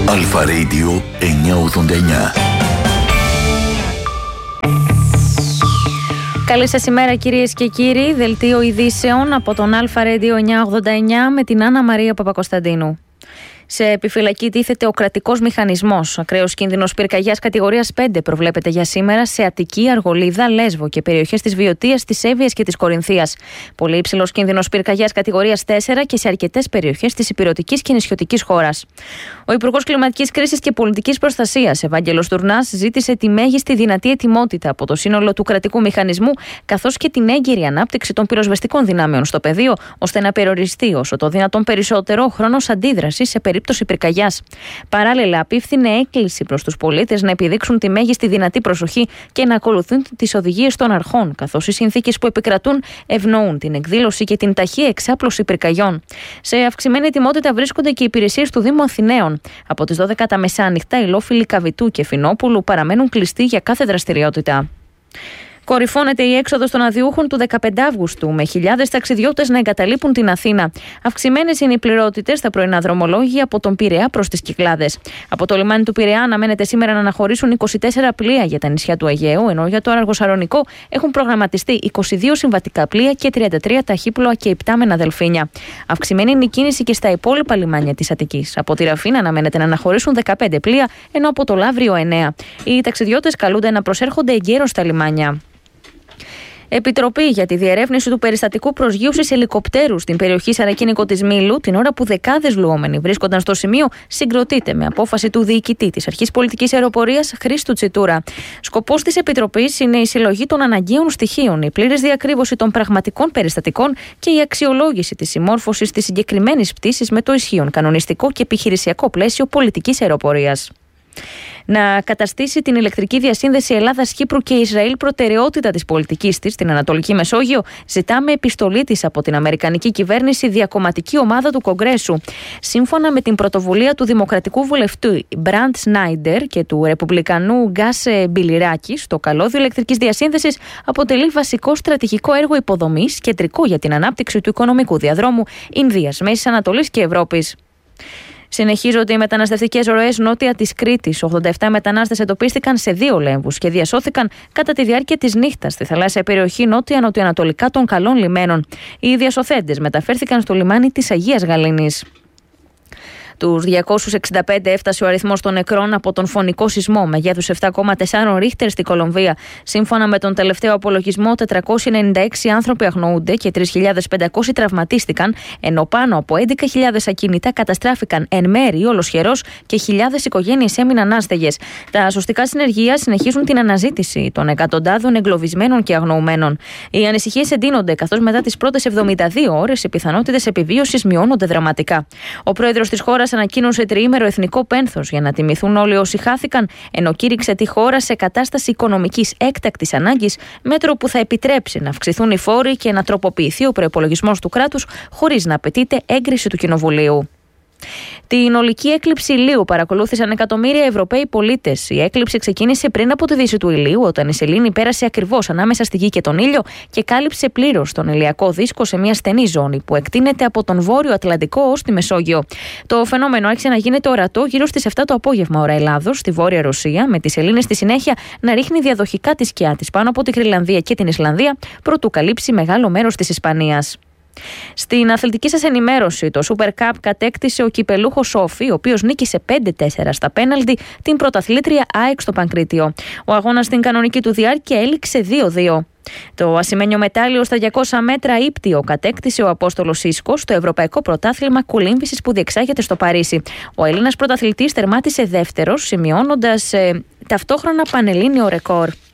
Αλφα Radio 989. Καλή σας ημέρα κυρίες και κύριοι. Δελτίο ειδήσεων από τον Αλφα Radio 989 με την Άννα Μαρία Παπακοσταντίνου. Σε επιφυλακή τίθεται ο κρατικός μηχανισμός. Ακραίος κίνδυνος πυρκαγιάς κατηγορίας 5 προβλέπεται για σήμερα σε Αττική, Αργολίδα, Λέσβο και περιοχές της Βιωτίας, της Εύβοιας και της Κορινθίας. Πολύ υψηλός κίνδυνος πυρκαγιάς κατηγορίας 4 και σε αρκετές περιοχές της ηπειρωτικής και νησιωτικής χώρας. Ο Υπουργός Κλιματικής Κρίσης και Πολιτικής Προστασίας, Ευάγγελος Τουρνάς, ζήτησε τη μέγιστη δυνατή ετοιμότητα από το σύνολο του κρατικού μηχανισμού, καθώς και την έγκυρη ανάπτυξη των πυροσβεστικών δυνάμεων στο πεδίο, ώστε να περιοριστεί όσο το δυνατόν περισσότερο ο χρόνος αντίδρασης σε περίπτωση πυρκαγιάς. Παράλληλα, απίφθινε έκκληση προς τους πολίτες να επιδείξουν τη μέγιστη δυνατή προσοχή και να ακολουθούν τις οδηγίες των αρχών, καθώς οι συνθήκες που επικρατούν ευνοούν την εκδήλωση και την ταχεία εξάπλωση πυρκαγιών. Σε αυξημένη ετοιμότητα βρίσκονται και οι υπηρεσίες του Δήμου Αθηναίων. Από τις 12 τα μεσάνυχτα, οι λόφιλοι Καβιτού και Φινόπουλου παραμένουν κλειστοί για κάθε δραστηριότητα. Κορυφώνεται η έξοδος των αδειούχων του 15 Αυγούστου, με χιλιάδες ταξιδιώτες να εγκαταλείπουν την Αθήνα. Αυξημένες είναι οι πληρότητες στα πρωινά δρομολόγια από τον Πειραιά προς τις Κυκλάδες. Από το λιμάνι του Πειραιά αναμένεται σήμερα να αναχωρήσουν 24 πλοία για τα νησιά του Αιγαίου, ενώ για το Αργοσαρονικό έχουν προγραμματιστεί 22 συμβατικά πλοία και 33 ταχύπλοα και υπτάμενα δελφίνια. Αυξημένη είναι η κίνηση και στα υπόλοιπα λιμάνια της Αττικής. Από τη Ραφίνα αναμένεται να αναχωρήσουν 15 πλοία, ενώ από το Λαύριο 9. Οι ταξιδιώτες καλούνται να προσέρχονται εγκαίρως στα λιμάνια. Επιτροπή για τη διερεύνηση του περιστατικού προσγείωσης ελικοπτέρου στην περιοχή Σαρακίνικο της Μήλου, την ώρα που δεκάδες λουόμενοι βρίσκονταν στο σημείο, συγκροτείται με απόφαση του διοικητή της Αρχής Πολιτικής Αεροπορίας Χρήστου Τσιτούρα. Σκοπός της Επιτροπής είναι η συλλογή των αναγκαίων στοιχείων, η πλήρης διακρύβωση των πραγματικών περιστατικών και η αξιολόγηση της συμμόρφωσης της συγκεκριμένης πτήσης με το ισχύον κανονιστικό και επιχειρησιακό πλαίσιο πολιτικής αεροπορίας. Να καταστήσει την ηλεκτρική διασύνδεση Ελλάδας-Κύπρου και Ισραήλ προτεραιότητα της πολιτικής της στην Ανατολική Μεσόγειο, ζητάμε επιστολή της από την Αμερικανική κυβέρνηση διακομματική ομάδα του Κογκρέσου. Σύμφωνα με την πρωτοβουλία του Δημοκρατικού Βουλευτού Μπραντ Σνάιντερ και του Ρεπουμπλικανού Γκάσε Μπιλιράκη, το καλώδιο ηλεκτρικής διασύνδεσης αποτελεί βασικό στρατηγικό έργο υποδομής, κεντρικό για την ανάπτυξη του οικονομικού διαδρόμου Ινδίας, Μέσης Ανατολής και Ευρώπης. Συνεχίζονται οι μεταναστευτικές ροές νότια της Κρήτης. 87 μετανάστες εντοπίστηκαν σε 2 λέμβους και διασώθηκαν κατά τη διάρκεια της νύχτας στη θαλάσσια περιοχή νότια-νοτιοανατολικά των Καλών Λιμένων. Οι διασωθέντες μεταφέρθηκαν στο λιμάνι της Αγίας Γαλήνης. Τους 265 έφτασε ο αριθμός των νεκρών από τον φωνικό σεισμό μεγέθους 7,4 ρίχτερ στη Κολομβία. Σύμφωνα με τον τελευταίο απολογισμό, 496 άνθρωποι αγνοούνται και 3.500 τραυματίστηκαν, ενώ πάνω από 11.000 ακίνητα καταστράφηκαν εν μέρη ή ολοσχερός και χιλιάδες οικογένειες έμειναν άστεγες. Τα σωστικά συνεργεία συνεχίζουν την αναζήτηση των εκατοντάδων εγκλωβισμένων και αγνοουμένων. Οι ανησυχίες εντείνονται, καθώς μετά τις πρώτες 72 ώρες οι πιθανότητες επιβίωσης μειώνονται δραματικά. Ο πρόεδρος της χώρας ανακοίνωσε τριήμερο εθνικό πένθος για να τιμηθούν όλοι όσοι χάθηκαν, ενώ κήρυξε τη χώρα σε κατάσταση οικονομικής έκτακτης ανάγκης, μέτρο που θα επιτρέψει να αυξηθούν οι φόροι και να τροποποιηθεί ο προϋπολογισμός του κράτους χωρίς να απαιτείται έγκριση του Κοινοβουλίου. Την ολική έκλειψη ηλίου παρακολούθησαν εκατομμύρια Ευρωπαίοι πολίτες. Η έκλειψη ξεκίνησε πριν από τη δύση του ηλίου, όταν η σελήνη πέρασε ακριβώς ανάμεσα στη γη και τον ήλιο και κάλυψε πλήρως τον ηλιακό δίσκο σε μια στενή ζώνη που εκτείνεται από τον Βόρειο Ατλαντικό ως τη Μεσόγειο. Το φαινόμενο άρχισε να γίνεται ορατό γύρω στις 7 το απόγευμα ώρα Ελλάδος, στη Βόρεια Ρωσία, με τη σελήνη στη συνέχεια να ρίχνει διαδοχικά τη σκιά της πάνω από τη Γροιλανδία και την Ισλανδία, προτού καλύψει μεγάλο μέρος της Ισπανίας. Στην αθλητική σας ενημέρωση, το Super Cup κατέκτησε ο κυπελούχος Όφη, ο οποίος νίκησε 5-4 στα πέναλτι την πρωταθλήτρια ΑΕΚ στο Πανκρίτιο. Ο αγώνας στην κανονική του διάρκεια έληξε 2-2. Το ασημένιο μετάλλιο στα 200 μέτρα ύπτιο κατέκτησε ο Απόστολος Ίσκος στο Ευρωπαϊκό Πρωτάθλημα Κολύμβησης που διεξάγεται στο Παρίσι. Ο Έλληνας πρωταθλητής τερμάτισε δεύτερος, σημειώνοντας ταυτόχρονα πανελλήνιο ρεκόρ.